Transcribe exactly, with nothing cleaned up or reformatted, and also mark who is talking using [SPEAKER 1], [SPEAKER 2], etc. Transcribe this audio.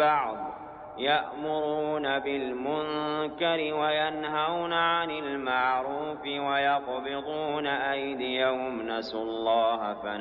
[SPEAKER 1] بعض يأمرون بالمنكر وينهون عن المعروف ويقبضون أيديهم نسوا الله فنسوا